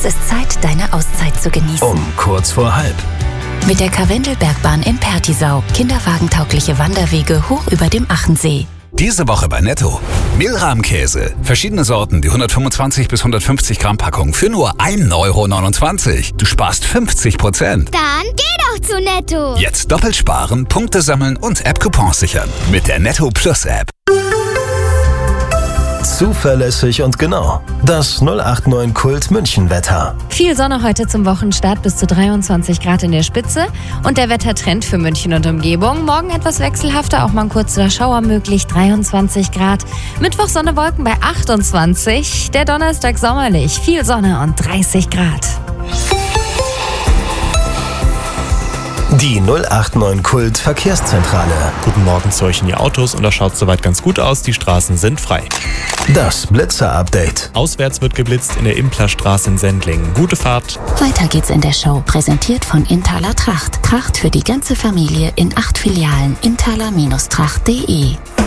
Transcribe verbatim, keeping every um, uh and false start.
Es ist Zeit, deine Auszeit zu genießen. Um kurz vor halb. Mit der Karwendelbergbahn in Pertisau. Kinderwagentaugliche Wanderwege hoch über dem Achensee. Diese Woche bei Netto. Mehlrahmkäse. Verschiedene Sorten, die hundertfünfundzwanzig bis hundertfünfzig Gramm Packung für nur ein Euro neunundzwanzig. Du sparst fünfzig Prozent. Dann geh doch zu Netto. Jetzt doppelt sparen, Punkte sammeln und App-Coupons sichern. Mit der Netto Plus App. Zuverlässig und genau. Das null acht neun Kult München Wetter. Viel Sonne heute zum Wochenstart, bis zu dreiundzwanzig Grad in der Spitze. Und der Wettertrend für München und Umgebung. Morgen etwas wechselhafter, auch mal ein kurzer Schauer möglich, dreiundzwanzig Grad. Mittwoch Sonne, Wolken bei achtundzwanzig. Der Donnerstag sommerlich, viel Sonne und dreißig Grad. Die null acht neun Kult Verkehrszentrale. Guten Morgen, solchen Ihr Autos und das schaut soweit ganz gut aus. Die Straßen sind frei. Das Blitzer-Update. Auswärts wird geblitzt in der Implerstraße in Sendlingen. Gute Fahrt. Weiter geht's in der Show. Präsentiert von Inthaler Tracht. Tracht für die ganze Familie in acht Filialen. inthaler Tracht punkt de